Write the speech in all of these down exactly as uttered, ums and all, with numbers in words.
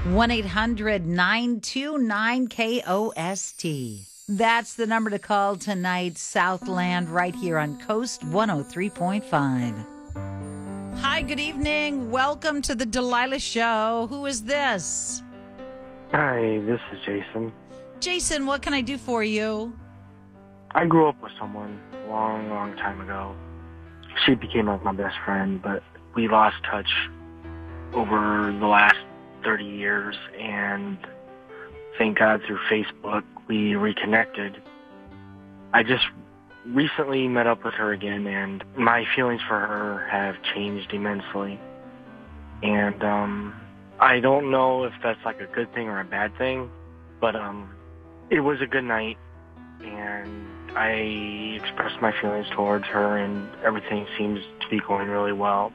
one eight hundred nine two nine K O S T. That's the number to call tonight, Southland, right here on Coast one oh three point five. Hi, good evening. Welcome to the Delilah Show. Who is this? Hi, this is Jason. Jason, what can I do for you? I grew up with someone a long, long time ago. She became like my best friend, but we lost touch over the last thirty years, and thank God through Facebook we reconnected. I just recently met up with her again, and my feelings for her have changed immensely. And um, I don't know if that's like a good thing or a bad thing, but um, it was a good night, and I expressed my feelings towards her, and everything seems to be going really well.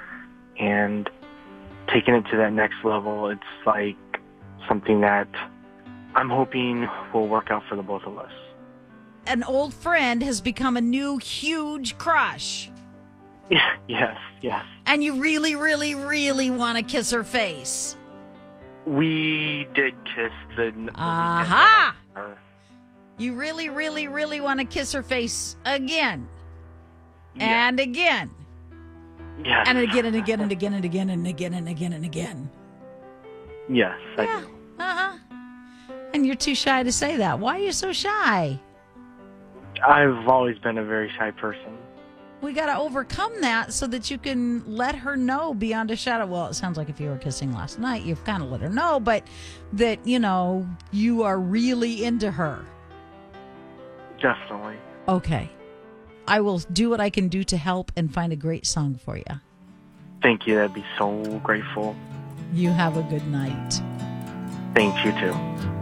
And taking it to that next level, it's like something that I'm hoping will work out for the both of us. An old friend has become a new huge crush. Yes, yes. And you really, really, really want to kiss her face. We did kiss the... Aha! Uh-huh. You really, really, really want to kiss her face again. Yes. And again. Yes. And again and again and again and again and again and again and again. Yes, I yeah. do. Uh-huh. And you're too shy to say that. Why are you so shy? I've always been a very shy person. We got to overcome that so that you can let her know beyond a shadow. Well, it sounds like if you were kissing last night, you've kind of let her know, but that, you know, you are really into her. Definitely. Okay. I will do what I can do to help and find a great song for you. Thank you. That'd be so grateful. You have a good night. Thanks, you too.